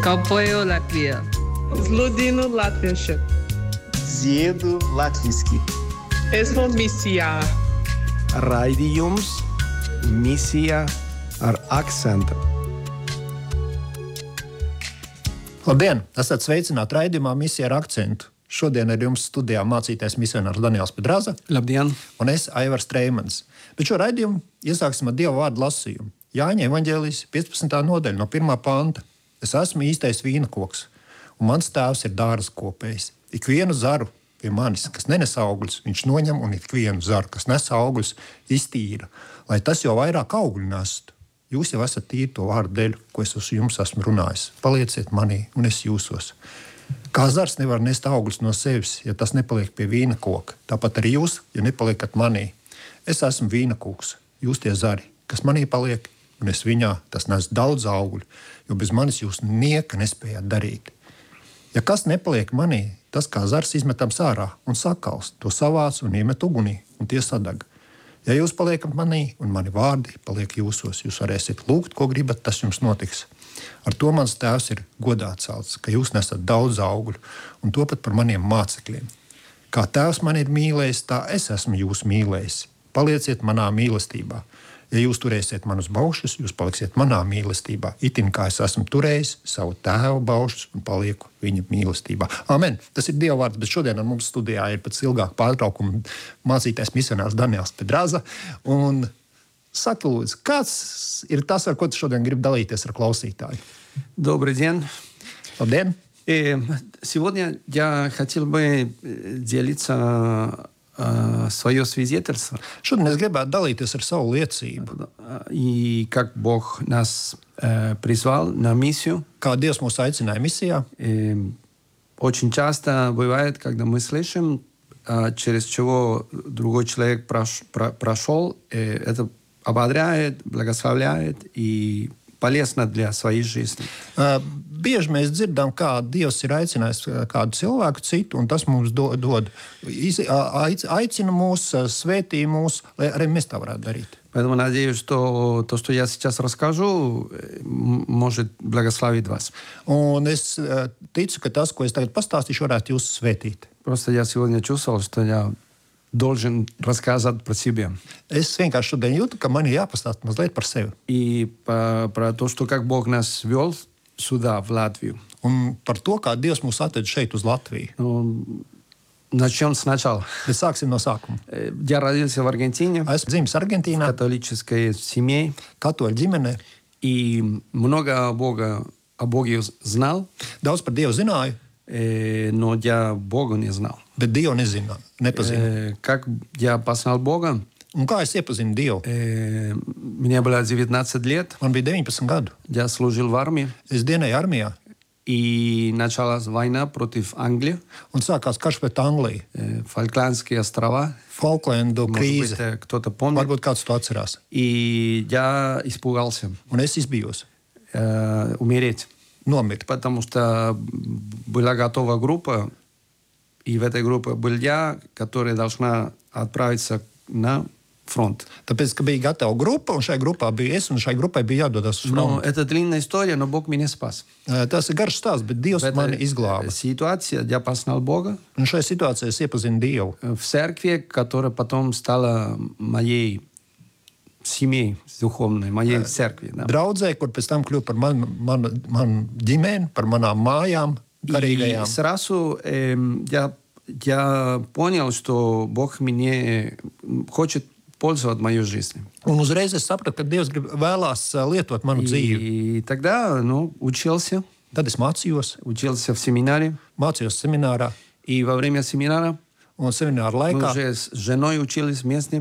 Kalpoju Latvijā. Sludinu latviešu. Dziedu latviski. Esmu misijā. Raidījums Misija ar akcentu. Labdien! Esat sveicināti raidījumā Misija ar akcentu. Šodien ar jums studijā mācītais misionārs Daniels Pedraza. Labdien! Un es, Aivars Treimans. Bet šo raidījumu iesāksim ar Dieva vārdu lasījumu. Jāņa evaņģēlijas 15. nodaļa no 1. panta. Es esmu īstais vīnakoks, un mans tēvs ir dārzkopējs. Ikvienu zaru pie manis, kas nenes augļus, viņš noņem, un ikvienu zaru, kas nes augļus, iztīra, lai tas jau vairāk augļu nestu. Jūs jau esat tīri to vārdu dēļ, ko es uz jums esmu runājis. Palieciet manī, un es jūsos. Kā zars nevar nest augļus no sevis, ja tas nepaliek pie vīnakoka. Tāpat arī jūs, ja nepaliekat manī. Es esmu vīnakoks, jūs tie zari, kas manī paliek, un es viņā, tas nes daudz augļu, jo bez manis jūs nieka nespējāt darīt. Ja kas nepaliek manī, tas kā zars izmetams ārā un sakalst, to savāc un iemet ugunī, un tie sadeg. Ja jūs paliekat manī, un mani vārdi paliek jūsos, jūs varēsiet lūgt, ko gribat, tas jums notiks. Ar to mans tēvs ir godā celts, ka jūs nesat daudz augļu, un to pat par maniem mācekļiem. Kā tēvs man ir mīlējis, tā es esmu jūs mīlējis. Palieciet manā mīlestībā. Ja jūs turēsiet manus baušļus, jūs paliksiet manā mīlestībā. Itin kā es esmu turējis savu tēvu baušļus un palieku viņa mīlestībā. Amen! Tas ir Dieva vārds, bet šodien ar mums studijā ir pēc ilgāka pārtraukuma mācītais misionārs Daniels Pedraza. Un saka, lūdzu, kāds ir tas, ar ko tu šodien gribi dalīties ar klausītāju? Добрый день. Labdien! Сегодня я хотел бы делиться свое свидетельство. Šodien es gribētu dalīties ar savu liecību. И как Бог нас призвал на миссию. Kā Dievs mūs aicināja misijā. Очень часто бывает, когда мы слышим, через чего другой человек прошел, это ободряет, благословляет и полезно для своей жизни. Bieži mēs dzirdam, kā Dievs ir aicinājis kādu cilvēku citu, un tas mums aicina mūs, svētī mūs, lai arī mēs tā varētu darīt. Поэтому надеюсь, что то, что я сейчас расскажу, может благословить вас. Un es ticu, ka tas, ko es tagad pastāstīšu, varētu jūs svētīt. Просто я сегодня чувствовал, что я должен рассказать про себя. Es vienkārši šodien jūtu, ka man ir jāpastāst mazliet par sevi. И про то, что как Бог нас вел сюда, в Латвию. Un par to, kā Dievs mūs atved šeit uz Latviju. Начнем сначала. Sāksim no sākuma. Я родился в Аргентине. Esmu dzimis Argentīnā, Католической семье. katoļu ģimenē. И много о Боге знал, Daudz par Dievu zināju, но я Бога не знал. bet Dievu nepazinu. Как я познал Бога? Un kā es iepazinu Dievu? Мне было 19 лет. Man bija 19 gadu. Я служил в армии. Es dienēju armijā, И началась война против Англии. un sākās karš pret Angliju. Фолклендские острова. Falklendu Может krīze. быть, кто-то помнит. Varbūt kāds to atcerās. И я испугался Un es izbijos, умереть. nomirt. Потому что была готова группа, и в этой группе был я, которая должна отправиться на фронт. Tāpēc, ka bija gatava grupa, un šai grupā bija es, un šai grupai bija jādodas uz Но fronti. это длинная история, но Бог меня спас. Tas ir garš stāsts, bet Dievs В mani этой izglāba. ситуации я познал Бога Un šajā situācijā es iepazinu Dievu. в церкви, которая потом стала моей семьей духовной, моей церкви. Да. Draudzē, kur pēc tam kļuva par manu ģimeni, par manām mājām, И garīgajām. сразу я понял, что Бог мне хочет пользоваться моей жизнью. Un uzreiz es sapratu, ka Dievs vēlās lietot manu dzīvi. И тогда учился Tad es mācījos в семинаре. mācījos seminārā, И во время семинара un semināra мы laikā уже с женой учились вместе.